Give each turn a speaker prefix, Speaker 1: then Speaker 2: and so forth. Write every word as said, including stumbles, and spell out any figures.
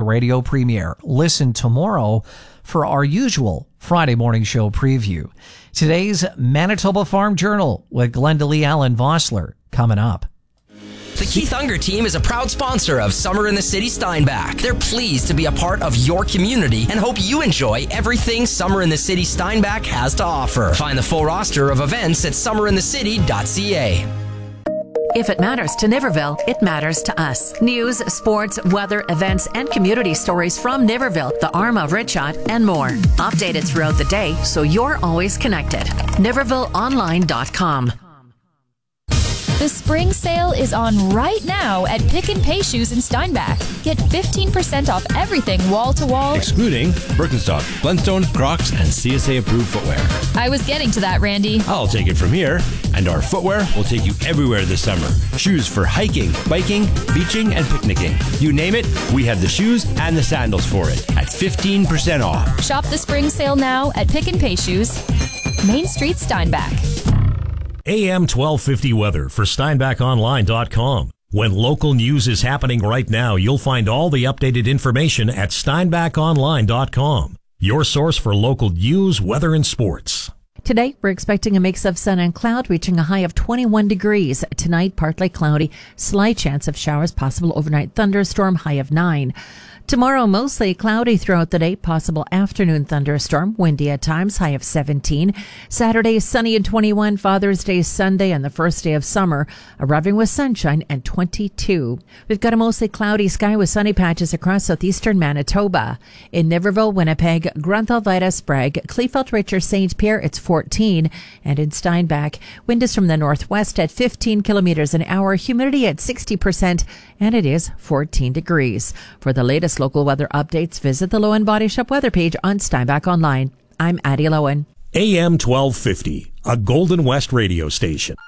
Speaker 1: radio premiere. Listen tomorrow for our usual Friday morning show preview. Today's Manitoba Farm Journal with Glenda Lee Allen Vossler coming up.
Speaker 2: The Keith Unger team is a proud sponsor of Summer in the City Steinbach. They're pleased to be a part of your community and hope you enjoy everything Summer in the City Steinbach has to offer. Find the full roster of events at summer in the city dot c a.
Speaker 3: If it matters to Niverville, it matters to us. News, sports, weather, events, and community stories from Niverville, the Arm of Ritchot, and more. Updated throughout the day so you're always connected. Niverville Online dot com.
Speaker 4: The spring sale is on right now at Pick and Pay Shoes in Steinbach. Get fifteen percent off everything wall-to-wall.
Speaker 5: Excluding Birkenstock, Blundstone, Crocs, and C S A-approved footwear.
Speaker 4: I was getting to that, Randy.
Speaker 5: I'll take it from here. And our footwear will take you everywhere this summer. Shoes for hiking, biking, beaching, and picnicking. You name it, we have the shoes and the sandals for it at fifteen percent off.
Speaker 4: Shop the spring sale now at Pick and Pay Shoes, Main Street, Steinbach.
Speaker 6: A M twelve fifty weather for Steinbach Online dot com. When local news is happening right now, you'll find all the updated information at Steinbach Online dot com. Your source for local news, weather, and sports.
Speaker 3: Today, we're expecting a mix of sun and cloud, reaching a high of twenty-one degrees. Tonight, partly cloudy, slight chance of showers, possible overnight thunderstorm, high of nine. Tomorrow, mostly cloudy throughout the day, possible afternoon thunderstorm, windy at times, high of seventeen. Saturday, sunny and twenty-one. Father's Day, Sunday, and the first day of summer, arriving with sunshine and twenty-two. We've got a mostly cloudy sky with sunny patches across southeastern Manitoba. In Niverville, Winnipeg, Grunthal, Vida, Sprague, Kleefeld, Richer, Saint Pierre, it's fourteen. And in Steinbach, wind is from the northwest at fifteen kilometers an hour, humidity at sixty percent, and it is fourteen degrees. For the latest local weather updates, visit the Lowen Body Shop weather page on Steinbach Online. I'm Addie Lowen.
Speaker 6: A M twelve fifty, a Golden West radio station.